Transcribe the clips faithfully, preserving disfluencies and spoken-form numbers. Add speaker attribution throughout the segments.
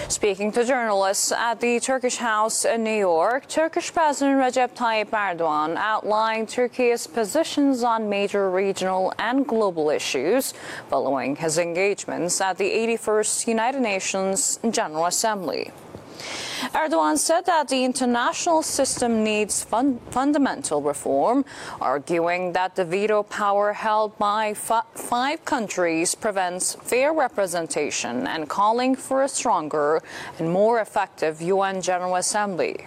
Speaker 1: Speaking to journalists at the Turkish House in New York, Turkish President Recep Tayyip Erdogan outlined Turkey's positions on major regional and global issues following his engagements at the eighty-first United Nations General Assembly. Erdogan said that the international system needs fun fundamental reform, arguing that the veto power held by five countries prevents fair representation and calling for a stronger and more effective U N General Assembly.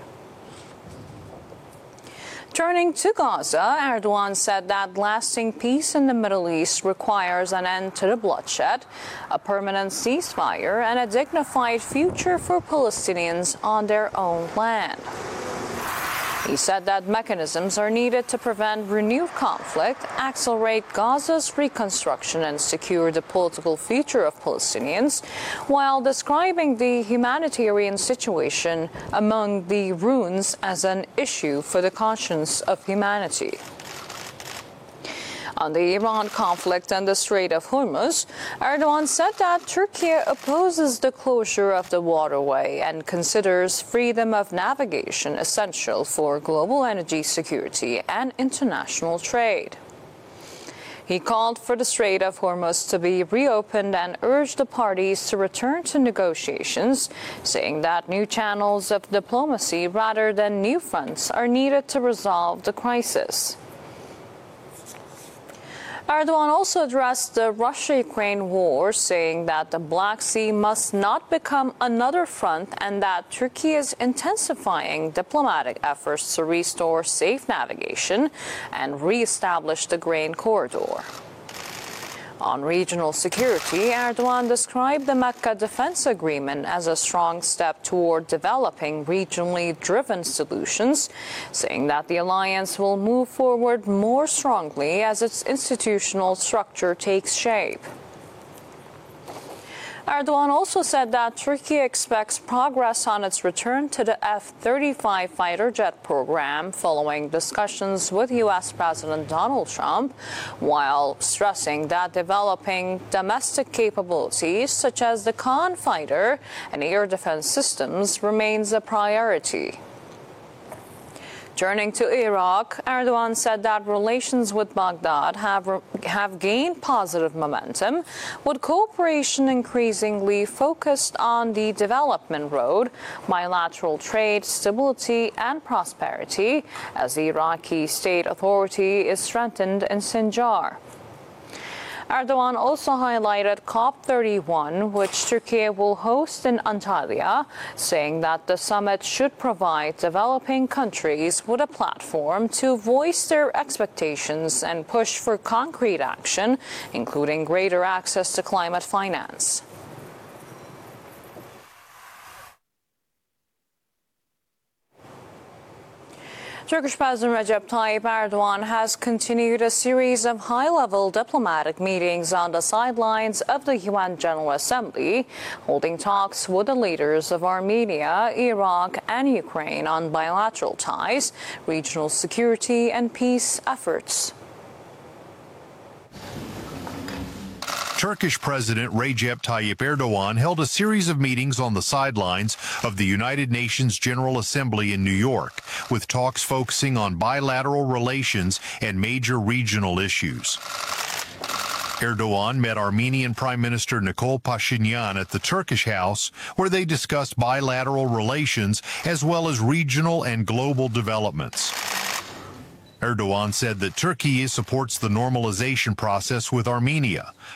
Speaker 1: Turning to Gaza, Erdogan said that lasting peace in the Middle East requires an end to the bloodshed, a permanent ceasefire, and a dignified future for Palestinians on their own land. He said that mechanisms are needed to prevent renewed conflict, accelerate Gaza's reconstruction, and secure the political future of Palestinians, while describing the humanitarian situation among the ruins as an issue for the conscience of humanity. On the Iran conflict and the Strait of Hormuz, Erdogan said that Turkey opposes the closure of the waterway and considers freedom of navigation essential for global energy security and international trade. He called for the Strait of Hormuz to be reopened and urged the parties to return to negotiations, saying that new channels of diplomacy rather than new fronts are needed to resolve the crisis. Erdogan also addressed the Russia-Ukraine war, saying that the Black Sea must not become another front and that Turkey is intensifying diplomatic efforts to restore safe navigation and re-establish the grain corridor. On regional security, Erdogan described the Mecca Defense Agreement as a strong step toward developing regionally driven solutions, saying that the alliance will move forward more strongly as its institutional structure takes shape. Erdogan also said that Turkey expects progress on its return to the F thirty-five fighter jet program following discussions with U S President Donald Trump, while stressing that developing domestic capabilities such as the Khan fighter and air defense systems remains a priority. Turning to Iraq, Erdogan said that relations with Baghdad have, have gained positive momentum, with cooperation increasingly focused on the development road, bilateral trade, stability, and prosperity, as the Iraqi state authority is strengthened in Sinjar. Erdogan also highlighted COP thirty-one, which Turkey will host in Antalya, saying that the summit should provide developing countries with a platform to voice their expectations and push for concrete action, including greater access to climate finance. Turkish President Recep Tayyip Erdogan has continued a series of high-level diplomatic meetings on the sidelines of the U N General Assembly, holding talks with the leaders of Armenia, Iraq, and Ukraine on bilateral ties, regional security, and peace efforts.
Speaker 2: Turkish President Recep Tayyip Erdogan held a series of meetings on the sidelines of the United Nations General Assembly in New York, with talks focusing on bilateral relations and major regional issues. Erdogan met Armenian Prime Minister Nikol Pashinyan at the Turkish House, where they discussed bilateral relations as well as regional and global developments. Erdogan said that Turkey supports the normalization process with Armenia,